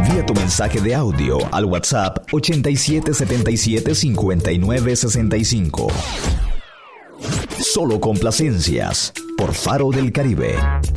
Envía tu mensaje de audio al WhatsApp 8777-5965. Solo complacencias por Faro del Caribe.